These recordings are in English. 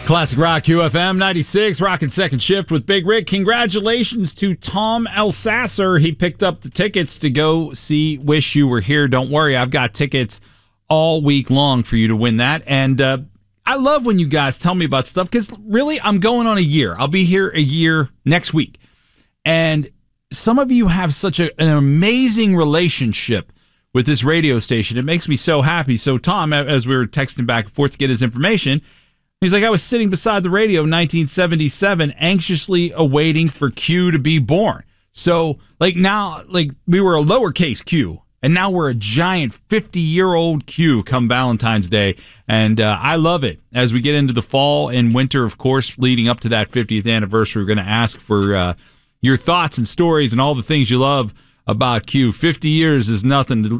Classic Rock QFM 96, rocking second shift with Big Rick. Congratulations to Tom Elsasser. He picked up the tickets to go see Wish You Were Here. Don't worry, I've got tickets all week long for you to win that. And I love when you guys tell me about stuff because really, I'm going on a year. I'll be here a year next week. And some of you have such an amazing relationship with this radio station. It makes me so happy. So Tom, as we were texting back and forth to get his information, he's like, I was sitting beside the radio in 1977, anxiously awaiting for Q to be born. So, now, we were a lowercase Q, and now we're a giant 50-year-old Q come Valentine's Day. And I love it. As we get into the fall and winter, of course, leading up to that 50th anniversary, we're going to ask for your thoughts and stories and all the things you love about Q. 50 years is nothing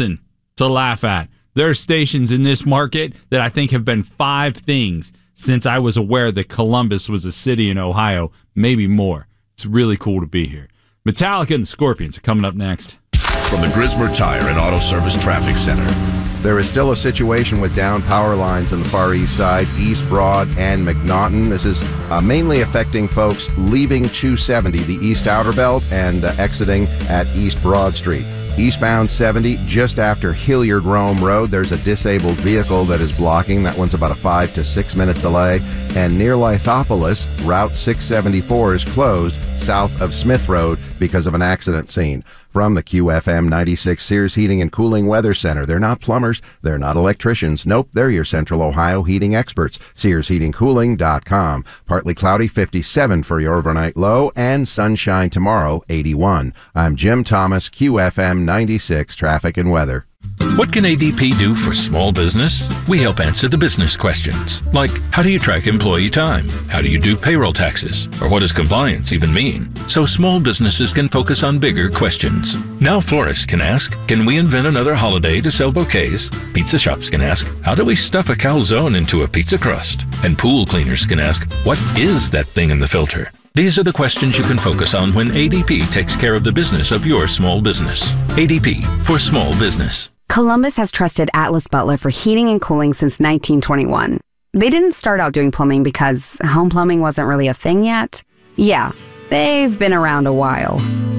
to laugh at. There are stations in this market that I think have been 5 things since I was aware that Columbus was a city in Ohio, maybe more. It's really cool to be here. Metallica and the Scorpions are coming up next. From the Grismer Tire and Auto Service Traffic Center. There is still a situation with down power lines on the Far East Side, East Broad and McNaughton. This is mainly affecting folks leaving 270, the East Outer Belt, and exiting at East Broad Street. Eastbound 70, just after Hilliard Rome Road, there's a disabled vehicle that is blocking. That one's about a 5 to 6 minute delay. And near Lithopolis, Route 674 is closed south of Smith Road because of an accident scene. From the QFM 96 Sears Heating and Cooling Weather Center. They're not plumbers. They're not electricians. Nope, they're your Central Ohio heating experts. SearsHeatingCooling.com. Partly cloudy, 57 for your overnight low, and sunshine tomorrow, 81. I'm Jim Thomas, QFM 96 Traffic and Weather. What can ADP do for small business? We help answer the business questions, like how do you track employee time? How do you do payroll taxes? Or what does compliance even mean? So small businesses can focus on bigger questions. Now florists can ask, can we invent another holiday to sell bouquets? Pizza shops can ask, how do we stuff a calzone into a pizza crust? And pool cleaners can ask, what is that thing in the filter? These are the questions you can focus on when ADP takes care of the business of your small business. ADP for small business. Columbus has trusted Atlas Butler for heating and cooling since 1921. They didn't start out doing plumbing because home plumbing wasn't really a thing yet. Yeah, they've been around a while.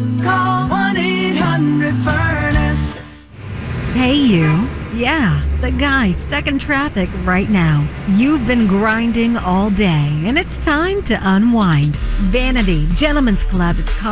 Call 1-800-FURNACE. Hey you. Yeah, the guy stuck in traffic right now. You've been grinding all day, and it's time to unwind. Vanity Gentlemen's Club is calling.